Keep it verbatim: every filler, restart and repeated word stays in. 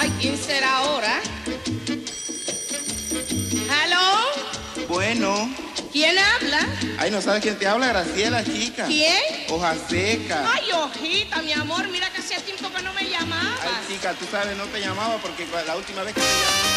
Ay, ¿quién será ahora? ¿Aló? Bueno. ¿Quién habla? Ay, ¿no sabes quién te habla? Graciela, chica. ¿Quién? Hoja seca. Ay, hojita, mi amor, mira que hacía tiempo que no me llamaba. Ay, chica, tú sabes, no te llamaba porque la última vez que te llamé...